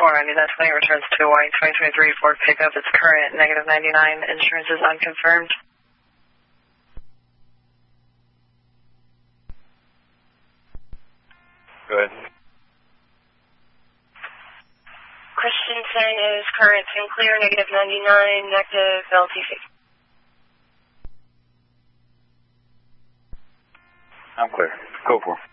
I need that 20 returns to Hawaii 2023 Ford pickup. It's current, negative 99. Insurance is unconfirmed. Go ahead. Christensen is current and clear, negative 99, negative LTC. I'm clear. Go for it.